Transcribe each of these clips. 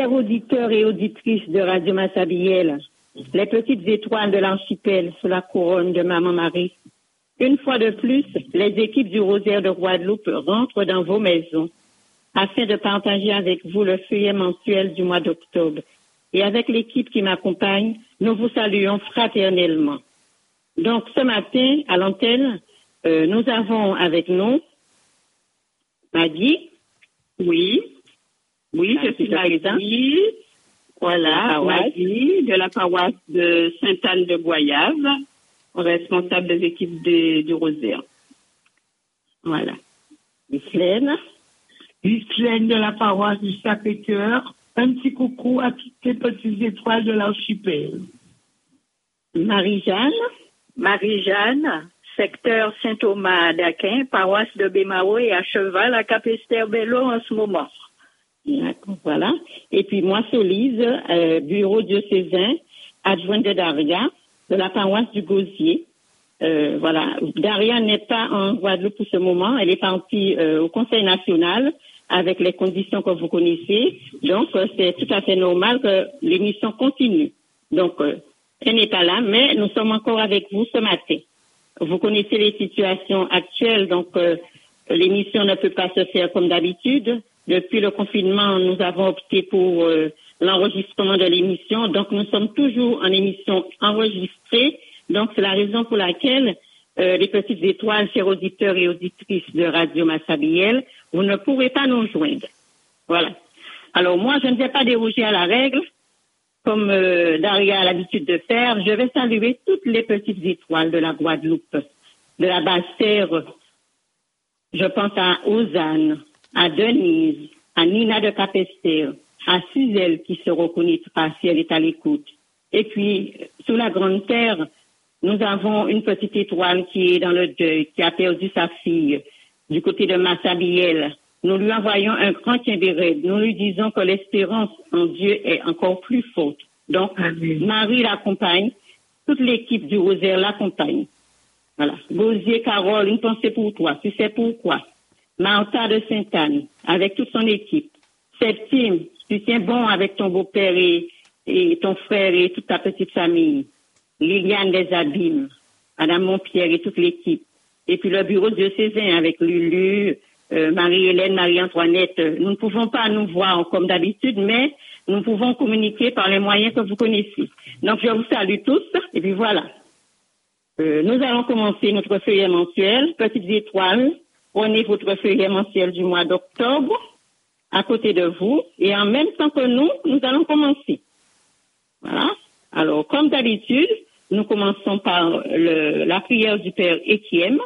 Chers auditeurs et auditrices de Radio Massabielle, les petites étoiles de l'archipel sous la couronne de Maman Marie, une fois de plus, les équipes du Rosaire de Guadeloupe rentrent dans vos maisons afin de partager avec vous le feuillet mensuel du mois d'octobre. Et avec l'équipe qui m'accompagne, nous vous saluons fraternellement. Donc, ce matin, à l'antenne, nous avons avec nous Maggie. Oui, je suis Maggie. Voilà, Maggie, de la paroisse de Sainte-Anne de Goyave, responsable des équipes du Rosaire. Voilà. Ghislaine de la paroisse du Sacré-Cœur. Un petit coucou à toutes les petites étoiles de l'archipel. Marie-Jeanne, secteur Saint-Thomas d'Aquin, paroisse de Bémao et à cheval à Cap-Esther-Bello en ce moment. D'accord, voilà. Et puis moi, Solise, bureau diocésain, adjointe de Daria, de la paroisse du Gosier. Voilà. Daria n'est pas en Guadeloupe pour ce moment. Elle est partie au Conseil national avec les conditions que vous connaissez. Donc, c'est tout à fait normal que l'émission continue. Donc, elle n'est pas là, mais nous sommes encore avec vous ce matin. Vous connaissez les situations actuelles, donc l'émission ne peut pas se faire comme d'habitude. Depuis le confinement, nous avons opté pour l'enregistrement de l'émission. Donc, nous sommes toujours en émission enregistrée. Donc, c'est la raison pour laquelle les petites étoiles, chers auditeurs et auditrices de Radio Massabielle, vous ne pourrez pas nous joindre. Voilà. Alors, moi, je ne vais pas déroger à la règle, comme Daria a l'habitude de faire. Je vais saluer toutes les petites étoiles de la Guadeloupe, de la Basse-Terre. Je pense à Ozane, à Denise, à Nina de Capester, à Suzelle qui se reconnaîtra si elle est à l'écoute. Et puis, sous la Grande Terre, nous avons une petite étoile qui est dans le deuil, qui a perdu sa fille du côté de Massabielle. Nous lui envoyons un grand Timbéré. Nous lui disons que l'espérance en Dieu est encore plus forte. Donc, Amen. Marie l'accompagne, toute l'équipe du Rosaire l'accompagne. Voilà. Gosier, Carole, une pensée pour toi. Tu sais pourquoi? Martha de Sainte-Anne, avec toute son équipe. Septime, tu tiens bon avec ton beau-père et ton frère et toute ta petite famille. Liliane des Abîmes, Madame Montpierre et toute l'équipe. Et puis le bureau diocésain avec Lulu, Marie-Hélène, Marie-Antoinette. Nous ne pouvons pas nous voir comme d'habitude, mais nous pouvons communiquer par les moyens que vous connaissez. Donc je vous salue tous et puis voilà. Nous allons commencer notre feuillet mensuel. Petites étoiles, prenez votre feuillet mensuel du mois d'octobre à côté de vous et en même temps que nous allons commencer. Voilà. Alors, comme d'habitude, nous commençons par la prière du Père Étienne.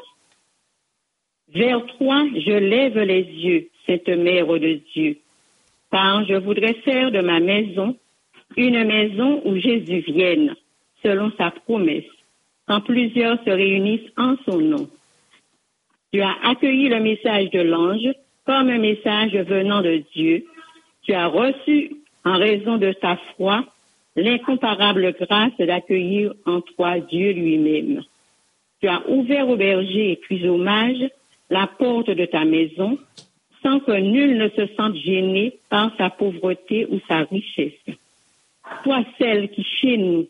Vers toi, je lève les yeux, Sainte Mère de Dieu, car je voudrais faire de ma maison une maison où Jésus vienne, selon sa promesse, quand plusieurs se réunissent en son nom. Tu as accueilli le message de l'ange comme un message venant de Dieu. Tu as reçu, en raison de ta foi, l'incomparable grâce d'accueillir en toi Dieu lui-même. Tu as ouvert au berger et puis aux mages la porte de ta maison, sans que nul ne se sente gêné par sa pauvreté ou sa richesse. Toi, celle qui chez nous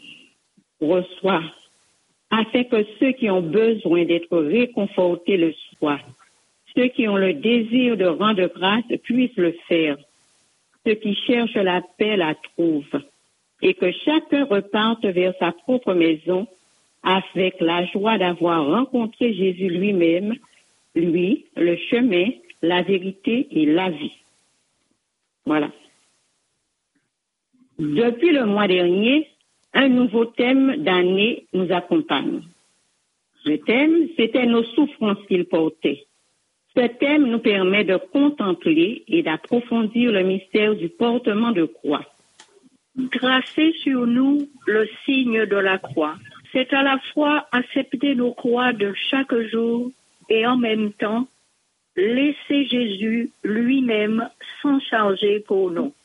reçoit, afin que ceux qui ont besoin d'être réconfortés le soient. Ceux qui ont le désir de rendre grâce puissent le faire. Ceux qui cherchent la paix la trouvent. Et que chacun reparte vers sa propre maison avec la joie d'avoir rencontré Jésus lui-même, lui, le chemin, la vérité et la vie. Voilà. Depuis le mois dernier, un nouveau thème d'année nous accompagne. Le thème, c'était nos souffrances qu'il portait. Ce thème nous permet de contempler et d'approfondir le mystère du portement de croix. Tracer sur nous le signe de la croix. C'est à la fois accepter nos croix de chaque jour et en même temps laisser Jésus lui-même s'en charger pour nous.